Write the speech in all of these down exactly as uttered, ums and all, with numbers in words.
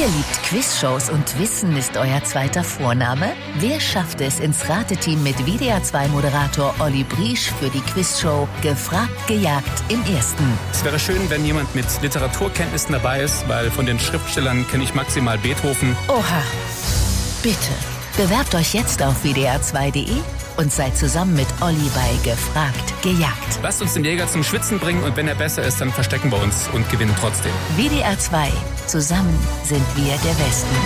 Ihr liebt Quizshows und Wissen ist euer zweiter Vorname? Wer schafft es ins Rateteam mit W D R zwei Moderator Olli Briesch für die Quizshow Gefragt, gejagt im Ersten? Es wäre schön, wenn jemand mit Literaturkenntnissen dabei ist, weil von den Schriftstellern kenne ich maximal Beethoven. Oha, bitte. Bewerbt euch jetzt auf w d r zwei punkt de und seid zusammen mit Olli bei Gefragt, gejagt. Lasst uns den Jäger zum Schwitzen bringen und wenn er besser ist, dann verstecken wir uns und gewinnen trotzdem. W D R zwei. Zusammen sind wir der Westen.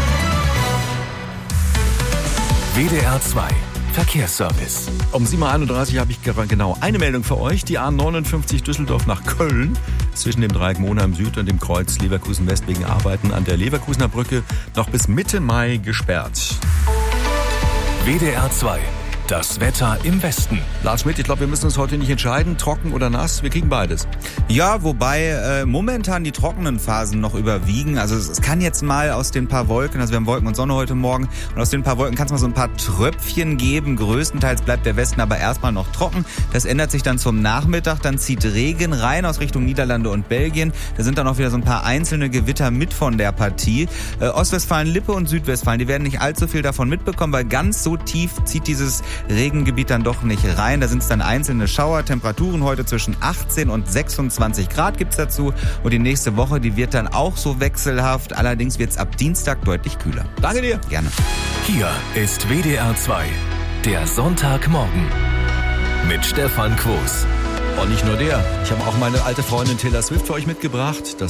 W D R zwei Verkehrsservice. Um sieben Uhr einunddreißig habe ich genau eine Meldung für euch. Die A neunundfünfzig Düsseldorf nach Köln zwischen dem Dreieck Monheim Süd und dem Kreuz Leverkusen West wegen Arbeiten an der Leverkusener Brücke noch bis Mitte Mai gesperrt. W D R zwei. Das Wetter im Westen. Lars Schmidt, ich glaube, wir müssen uns heute nicht entscheiden, trocken oder nass. Wir kriegen beides. Ja, wobei äh, momentan die trockenen Phasen noch überwiegen. Also es, es kann jetzt mal aus den paar Wolken, also wir haben Wolken und Sonne heute Morgen, und aus den paar Wolken kann es mal so ein paar Tröpfchen geben. Größtenteils bleibt der Westen aber erstmal noch trocken. Das ändert sich dann zum Nachmittag. Dann zieht Regen rein aus Richtung Niederlande und Belgien. Da sind dann auch wieder so ein paar einzelne Gewitter mit von der Partie. Äh, Ostwestfalen-Lippe und Südwestfalen, die werden nicht allzu viel davon mitbekommen, weil ganz so tief zieht dieses Regengebiet dann doch nicht rein. Da sind es dann einzelne Schauer. Temperaturen heute zwischen achtzehn und sechsundzwanzig Grad gibt's dazu. Und die nächste Woche, die wird dann auch so wechselhaft. Allerdings wird's ab Dienstag deutlich kühler. Danke dir. Gerne. Hier ist W D R zwei. Der Sonntagmorgen. Mit Stefan Quos. Und nicht nur der. Ich habe auch meine alte Freundin Taylor Swift für euch mitgebracht. Das